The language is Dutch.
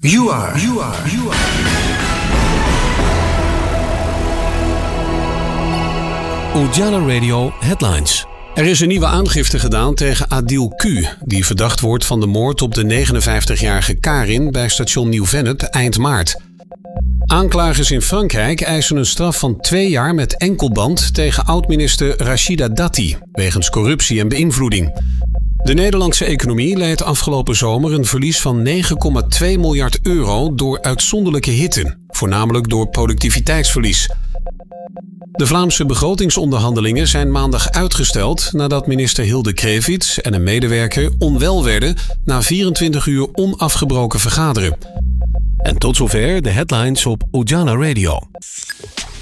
You are. Ujala Radio Headlines. Er is een nieuwe aangifte gedaan tegen Adil Q, die verdacht wordt van de moord op de 59-jarige Karin bij station Nieuw-Vennep eind maart. Aanklagers in Frankrijk eisen een straf van 2 jaar met enkelband tegen oud-minister Rachida Dati, wegens corruptie en beïnvloeding. De Nederlandse economie leed afgelopen zomer een verlies van 9,2 miljard euro door uitzonderlijke hitte, voornamelijk door productiviteitsverlies. De Vlaamse begrotingsonderhandelingen zijn maandag uitgesteld nadat minister Hilde Krevits en een medewerker onwel werden na 24 uur onafgebroken vergaderen. En tot zover de headlines op Ujala Radio.